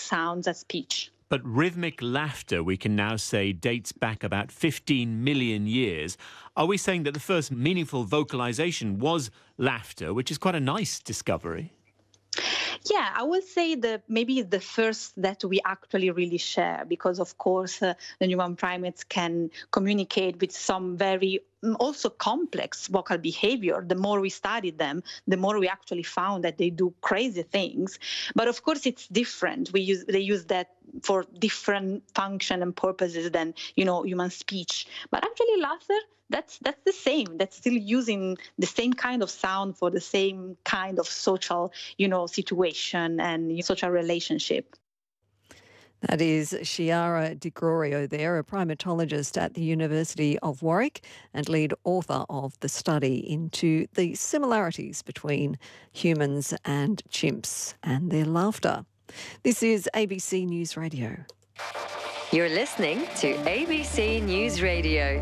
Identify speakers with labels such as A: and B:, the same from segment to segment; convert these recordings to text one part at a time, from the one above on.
A: sounds as speech.
B: But rhythmic laughter, we can now say, dates back about 15 million years. Are we saying that the first meaningful vocalization was laughter, which is quite a nice discovery?
A: Yeah, I would say that maybe the first that we actually really share, because of course the human primates can communicate with some very also complex vocal behavior. The more we studied them, the more we actually found that they do crazy things. But of course, it's different. They use that for different function and purposes than human speech. But actually, laughter, that's the same. That's still using the same kind of sound for the same kind of social, situation and social relationship.
C: That is Chiara Di Gregorio there, a primatologist at the University of Warwick and lead author of the study into the similarities between humans and chimps and their laughter. This is ABC News Radio.
D: You're listening to ABC News Radio.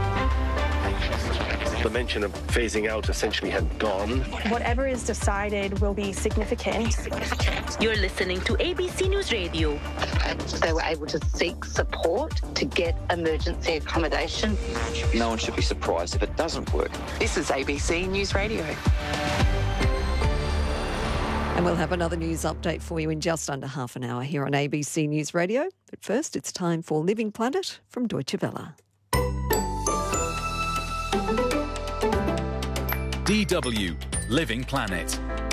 E: The mention of phasing out essentially had gone.
F: Whatever is decided will be significant.
G: You're listening to ABC News Radio.
H: They were able to seek support to get emergency accommodation.
I: No one should be surprised if it doesn't work.
J: This is ABC News Radio.
C: And we'll have another news update for you in just under half an hour here on ABC News Radio. But first, it's time for Living Planet from Deutsche Welle.
K: DW Living Planet.